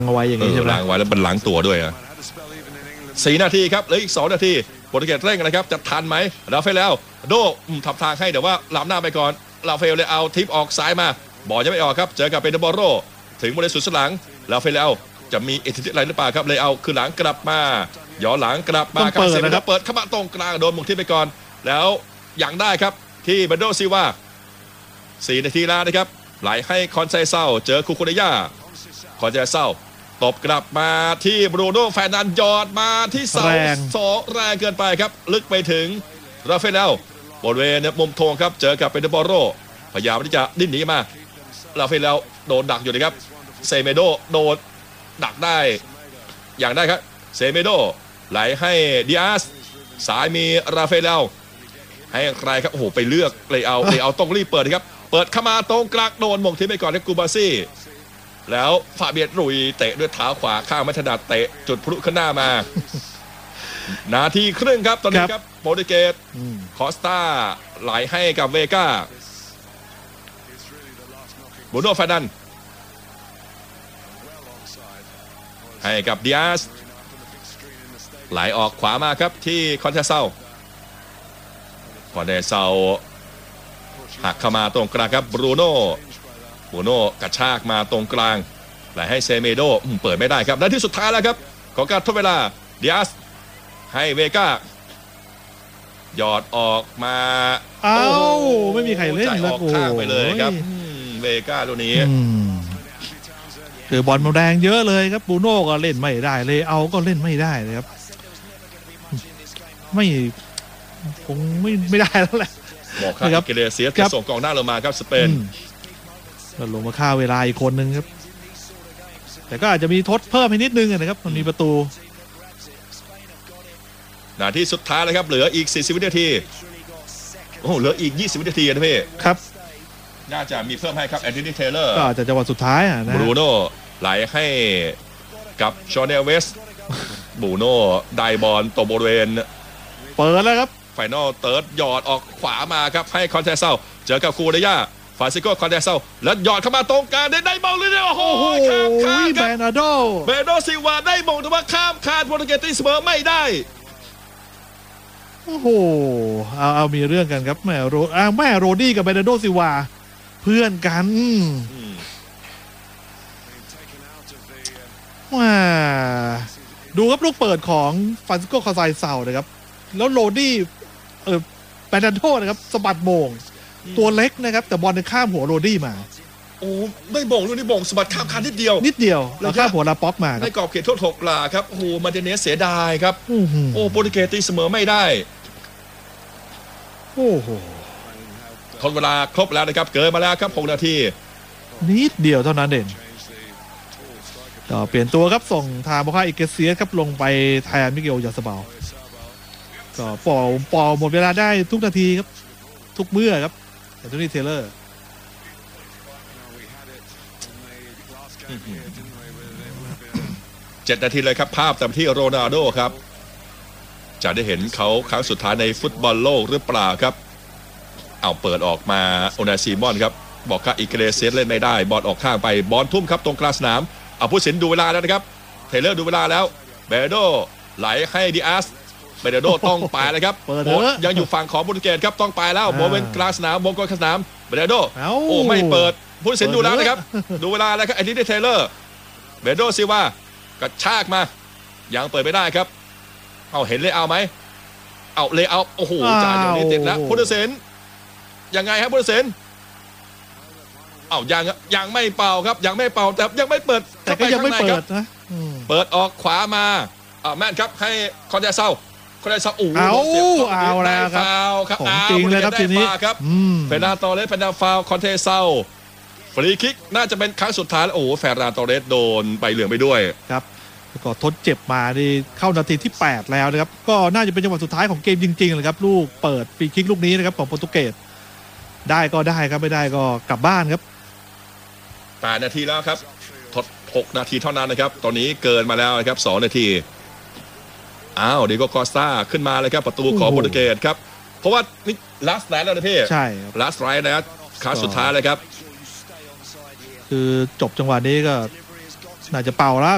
เอาไว้อย่างนี้ใช่ไหมล้างไว้แล้วมันล้างตัวด้วยอ่ะ4 นาทีครับเหลืออีก2 นาทีโปรตุเกสเร่งนะครับจะทันไหมราฟาเอลแล้วโดทำทางให้เดี๋ยวว่าล้ำหน้าไปก่อนราฟาเอลเลยเอาทิปออกซ้ายมาบอลยังไม่ออกครับเจอกับเปโดโบโรถึงบริสุทธิ์หลังราฟาเอลจะมีอิทธิฤทธิ์อะไรหรือเปล่าครับเลยเอาคือหลังกลับมาย้อนหลังกลับมาครับเซมิโดเปิดเข้ามาตรงกลางโดนมุงที่ไปก่อนแล้วอย่างได้ครับที่เบนโดซิวา4 นาทีแล้วนะครับไหลให้คอนเซเซาเจอคูโคเดย่าคอนเซเซาตบกลับมาที่บรูโน่แฟร์นันยอดมาที่เสา2แรงเกินไปครับลึกไปถึงราฟาเอลบริเวณมุมธงครับเจอกับเปโดโบโรพยายามที่จะดิ้นหนีมาราฟาเอลโดนดักอยู่นะครับเซเมโดโดนดักได้อย่างได้ครับเซเมโดไหลให้ดิอาสสายมีราฟาเอลให้ใครครับโอ้โหไปเลือกเลยเอาต้องรีบเปิดครับเปิดเข้ามาตรงกลางโดนมงทิ้งไปก่อนครับกูบาซี่แล้วฟาเบียนรุยเตะด้วยเท้าขวาข้างไม่ถนัดเตะจุดพลุขึ้นหน้ามานาทีครึ่งครับตอนนี้ครับโปรตุเกสคอสตาไหลให้กับเวก้าบูโน่ฟานันให้กับดิอาสไหลออกขวามาครับที่คอนเทเซาหักเข้ามาตรงกลางครับบรูโน่กระชากมาตรงกลางไหลให้เซเมโดเปิดไม่ได้ครับนาทีสุดท้ายแล้วครับของการทดเวลาดิอาสให้เวก้าหยอดออกมาไม่มีใครเล่นจ่ายออกข้างไปเลยครับเวก้าตัวนี้คือบอลมันแรงเยอะเลยครับบรูโน่ก็เล่นไม่ได้เลยเอาก็เล่นไม่ได้เลยครับคงไม่ได้แล้วแหละบอกครับเกเรเซียจะส่งกองหน้าลงมาครับสเปนลงมาฆ่าเวลาอีกคนนึงครับแต่ก็อาจจะมีทดเพิ่มให้นิดนึงนะครับมันมีประตูนาทีสุดท้ายแล้วครับเหลืออีก40 วินาทีโอ้เหลืออีก20 วินาทีนะพี่ครับน่าจะมีเพิ่มให้ครับแอนโทนีเทเลอร์ก็จะจังหวะสุดท้ายนะบรูโน่ไหลให้กับชอนเนลเวสบรูโน่ได้บอลตบบริเวณเปิดแล้วครับไฟนอลเติร์ดหยอดออกขวามาครับให้คอนเทเซลเจอกับคูเดย่าฟาซิโกคอนเทเซลแล้วหยอดเข้ามาตรงกลางได้บอลเลยโอ้โหข้ามคานครับเบโดซิวาได้มงแต่ว่าข้ามคานโปรตุเกสตีเสมอไม่ได้โอ้โหเอามีเรื่องกันครับแม่โรดี้กับเบโดซิวาเพื่อนกันว้าดูครับลูกเปิดของฟาซิโกคอนไซเซลนะครับแล้วโรดี้แบนดันโทนะครับสะบัดโมงตัวเล็กนะครับแต่บอลข้ามหัวโรดี้มาโอ้ได้บ่งลูกนี้บ่งสะบัดข้ามคานนิดเดียวแล้วข้ามหัวลาป็อกมาในกรอบเขตโทษ6 หลาครับโอ้โหมาเดเนสเสียดายครับโอ้โปรตุเกสตีเสมอไม่ได้โอ้โหทนเวลาครบแล้วนะครับเกินมาแล้วครับ6 นาทีนิดเดียวเท่านั้นเองก็เปลี่ยนตัวครับส่งทางโบคาอิเกเซียครับลงไปแทนมิเกลยาสเบาก็ปอหมดเวลาได้ทุกนาทีครับทุกเมื่อครับแอนโทนีเทเลอร์ 7 นาทีเลยครับภาพตามที่โรนัลโดครับจะได้เห็นเขาครั้งสุดท้ายในฟุตบอลโลกหรือเปล่าครับเอาเปิดออกมาโอนาซีมอนครับบอกว่าอิเกเรเซียเล่นไม่ได้บอลออกข้างไปบอลทุ่มครับตรงกลางสนามเอาผู้สินดูเวลาแล้วนะครับเทเลอร์ดูเวลาแล้วเบโดไหลให้ดิอาสเบโดต้องไปเลยครับยังอยู่ฝั่งของโปรตุเกสครับต้องไปแล้วโมเมนต์กลางสนามวงกลมสนามเบโดโอ้ไม่เปิดผู้สินดูแล้วนะครับดูเวลาแล้วครับแอนโทนีเทเลอร์เบโดซิวากระชากมายังเปิดไม่ได้ครับเอาเห็นเลยเอาไหมเอาเลยเอาโอ้โหจ่ายอย่างนี้ติดแล้วพุทธเซนยังไงครับพุทธเซนเอายังไม่เป่าครับยังไม่เป่าแต่ยังไม่เปิดแต่ก็ยังไม่เปิดนะเปิดออกขวามาแม่นครับให้คอนเทเซลโอ้เอาแล้วครับของจริงเลยครับทีนี้ครับเฟรนันโตเรสเป็นฟาวคอนเทเซลฟรีคิกน่าจะเป็นครั้งสุดท้ายโอ้เฟรนันโตเรสโดนใบเหลืองไปด้วยครับก็ทดเจ็บมาดีเข้านาทีที่8แล้วนะครับก็น่าจะเป็นจังหวะสุดท้ายของเกมจริงๆเลยครับลูกเปิดฟรีคิกลูกนี้นะครับของโปรตุเกสได้ก็ได้ครับไม่ได้ก็กลับบ้านครับ 8 นาทีแล้วครับทด6 นาทีเท่านั้นนะครับตอนนี้เกินมาแล้วนะครับ2 นาทีดิโก้คอสตาขึ้นมาเลยครับประตูของโปรตุเกสครับเพราะว่านี่ลาสไลท์แล้วนะพี่ใช่ลาสไลท์นะครั้งสุดท้ายเลยครับคือจบจังหวะนี้ก็น่าจะเป่าแล้ว